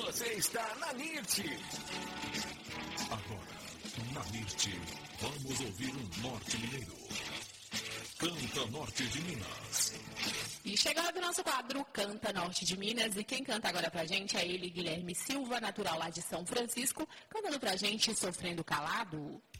Você está na NIRT. Agora, na NIRT, vamos ouvir um norte mineiro. Canta Norte de Minas. E chegando do nosso quadro Canta Norte de Minas, e quem canta agora pra gente é ele, Guilherme Silva, natural lá de São Francisco, cantando pra gente Sofrendo Calado.